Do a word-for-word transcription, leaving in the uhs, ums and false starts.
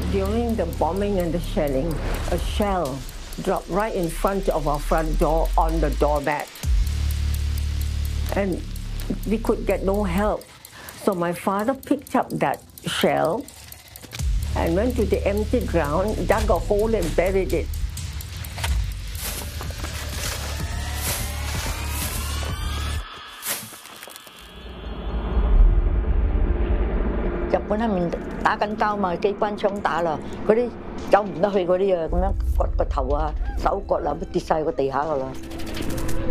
During the bombing and the shelling, a shell dropped right in front of our front door on the doormat. And we could get no help. So my father picked up that shell and went to the empty ground, dug a hole and buried it. 日本喺面打緊交嘛，機關槍打啦，嗰啲走唔得去嗰啲啊，咁樣割個頭啊、手割啊，都跌晒個地下噶啦。